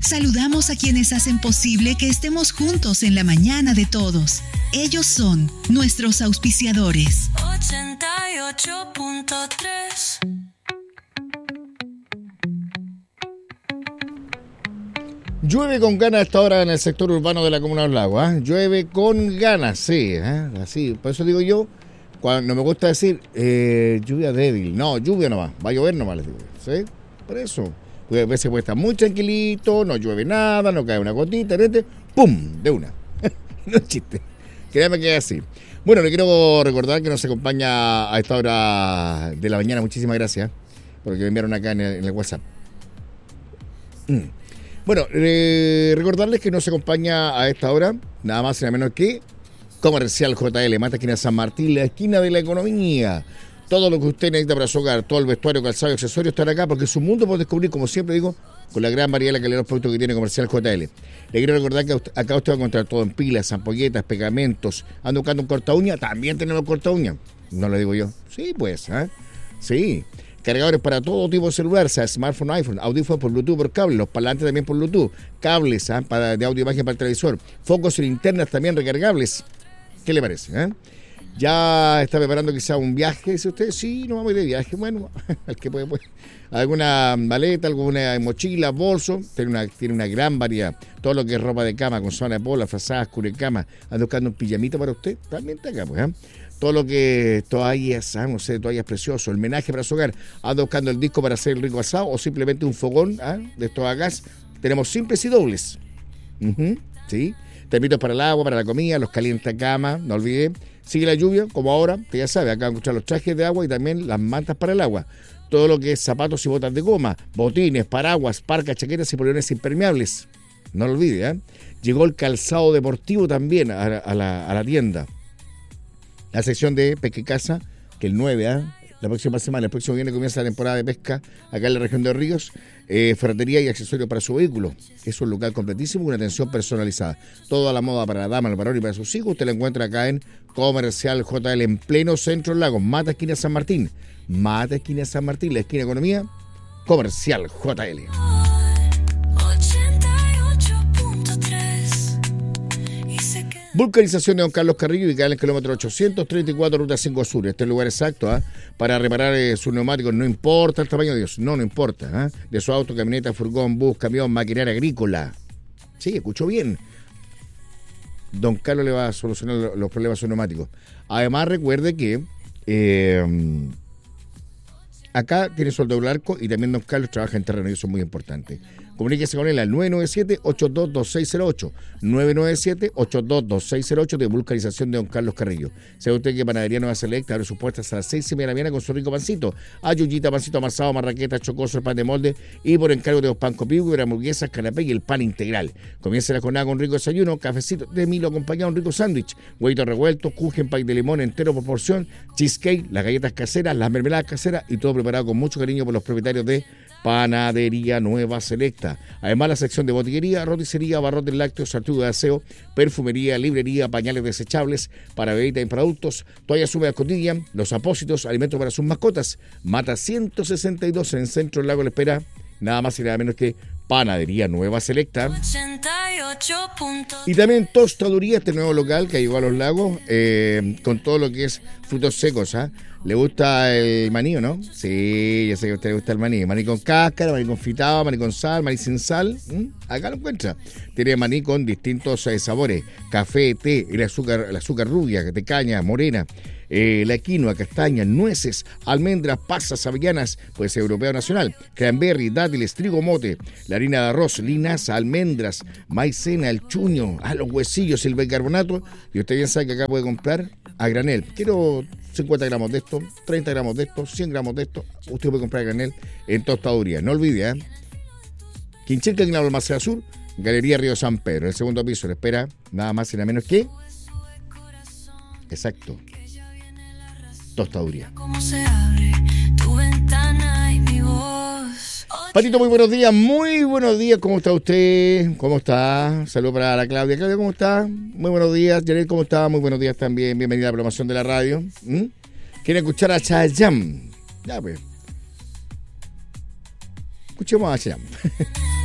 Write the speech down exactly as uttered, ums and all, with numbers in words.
Saludamos a quienes hacen posible que estemos juntos en la mañana de todos. Ellos son nuestros auspiciadores. ochenta y ocho punto tres. Llueve con ganas a esta hora en el sector urbano de la Comuna de los Lagos. ¿eh? Llueve con ganas, sí. ¿eh? Así, por eso digo yo, cuando me gusta decir eh, lluvia débil. No, lluvia nomás, va a llover nomás, les digo. ¿Sí? Por eso. Porque a veces puede estar muy tranquilito, no llueve nada, no cae una gotita, ¿vete? ¡Pum! De una. No es chiste. Créame que es así. Bueno, le quiero recordar que nos acompaña a esta hora de la mañana. Muchísimas gracias. Porque me enviaron acá en el, en el WhatsApp. Mm. Bueno, eh, recordarles que nos acompaña a esta hora, nada más y nada menos que Comercial J L, Mata esquina San Martín, la esquina de la economía. Todo lo que usted necesita para su hogar, todo el vestuario, calzado y accesorios están acá, porque es un mundo por descubrir, como siempre digo, con la gran variedad y la calidad de los productos que tiene Comercial J L. Le quiero recordar que usted, acá usted va a encontrar todo en pilas, ampolletas, pegamentos. Ando buscando un corta uña, también tenemos corta uña. No lo digo yo. Sí, pues, ¿eh? Sí. Cargadores para todo tipo de celular, sea smartphone, iPhone, audífonos por Bluetooth, por cable, los parlantes también por Bluetooth, cables ¿eh? para, de audio y imagen para el televisor, focos y linternas también recargables. ¿Qué le parece? Eh? ¿Ya está preparando quizá un viaje? Dice usted, sí, no vamos a ir de viaje. Bueno, al que puede, puede. Alguna maleta, alguna mochila, bolso, tiene una, tiene una gran variedad. Todo lo que es ropa de cama, con zona de pola, frazadas, cama, anda buscando un pijamita para usted, también está acá, pues, ¿eh? Todo lo que toallas, ¿eh? no sé, toallas preciosas, el menaje para su hogar, anda buscando el disco para hacer el rico asado o simplemente un fogón ¿eh? de estos a gas. Tenemos simples y dobles. Uh-huh, ¿sí? Termitos para el agua, para la comida, los calientacamas, no olvide. Sigue la lluvia, como ahora, usted ya sabe, acá van a encontrar los trajes de agua y también las mantas para el agua. Todo lo que es zapatos y botas de goma, botines, paraguas, parcas, chaquetas y polerones impermeables. No lo olvide, ¿eh? Llegó el calzado deportivo también a, a, la, a la tienda. La sección de Pesca y Casa, que el nueve, ¿eh? la próxima semana, el próximo viernes comienza la temporada de pesca acá en la región de Ríos, eh, ferretería y accesorios para su vehículo. Es un local completísimo, una atención personalizada. Toda la moda para la dama, el varón y para sus hijos, usted la encuentra acá en Comercial J L, en pleno centro del lago, Mata esquina San Martín. Mata esquina San Martín, la esquina de economía, Comercial J L. Vulcanización de Don Carlos Carrillo, ubicada en el kilómetro ochocientos treinta y cuatro, ruta cinco Sur. Este es el lugar exacto ¿eh? para reparar eh, sus neumáticos. No importa el tamaño de Dios, no, no importa. ¿eh? De su auto, camioneta, furgón, bus, camión, maquinaria agrícola. Sí, escuchó bien. Don Carlos le va a solucionar los problemas a sus neumáticos. Además, recuerde que eh, acá tiene sueldo doble arco y también Don Carlos trabaja en terreno y eso es muy importante. Comuníquese con él al nueve nueve siete, ocho dos dos seis cero ocho, nueve nueve siete, ocho dos dos seis cero ocho de vulcanización de Don Carlos Carrillo. Sabe usted que Panadería Nueva Selecta abre sus puertas a las seis y media de la mañana con su rico pancito. Ayuyita, pancito amasado, marraqueta, chocoso, el pan de molde y por encargo de los pan copivo, hamburguesas, canapé y el pan integral. Comienza la jornada con rico desayuno, cafecito de Milo acompañado de un rico sándwich, huevito revuelto, kuchen, pay de limón entero por porción, cheesecake, las galletas caseras, las mermeladas caseras y todo preparado con mucho cariño por los propietarios de Panadería Nueva Selecta. Además, la sección de botillería, roticería, barrotes lácteos, artículos de aseo, perfumería, librería, pañales desechables para bebidas y productos, toallas húmedas cotidian, los apósitos, alimentos para sus mascotas. Mata ciento sesenta y dos en el centro del lago Le Espera, nada más y nada menos que Panadería Nueva Selecta. Y también Tostaduría, este nuevo local que llegó a los lagos, eh, con todo lo que es frutos secos, ¿ah? ¿eh? ¿Le gusta el maní o no? Sí, yo sé que a usted le gusta el maní. Maní con cáscara, maní confitado, maní con sal, maní sin sal. ¿Mm? Acá lo encuentra. Tiene maní con distintos eh, sabores. Café, té, el azúcar, el azúcar rubia, de caña, morena. Eh, la quinoa, castaña, nueces, almendras, pasas, avellanas, pues europeo nacional, cranberry, dátiles, trigo, mote, la harina de arroz, linaza, almendras, maicena, el chuño, a los huesillos, el bicarbonato. Y usted bien sabe que acá puede comprar a granel. Quiero cincuenta gramos de esto, treinta gramos de esto, cien gramos de esto. Usted puede comprar a granel en Tostaduría. No olvide, ¿eh? Quinchilca, Guinaldo, Almacén Sur, Galería Río San Pedro. En el segundo piso le espera nada más y nada menos que... Exacto. Tostaduría. Patito, muy buenos días, muy buenos días, ¿cómo está usted? ¿Cómo está? Saludos para la Claudia. Claudia, ¿cómo está? Muy buenos días. Janet, ¿coma está? Muy buenos días también, bienvenida a la programación de la radio. ¿Mm? ¿Quiere escuchar a Chayanne? Ya, pues. Escuchemos a Chayanne.